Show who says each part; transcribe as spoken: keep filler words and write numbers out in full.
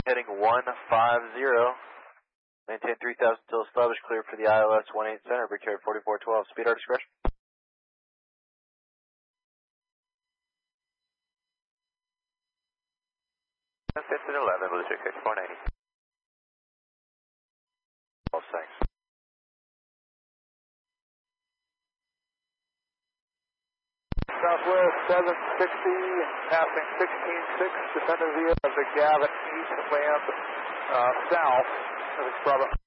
Speaker 1: heading one five zero. Maintain three thousand till established, clear for the I L S one eight center, bridge carrier forty-four twelve. Speed our discretion.
Speaker 2: fifteen eleven, Blue six six four ninety.
Speaker 1: Oh, thanks.
Speaker 3: Southwest seven sixty, passing sixteen six, descending via the Gavin East, land uh, south of Bravo.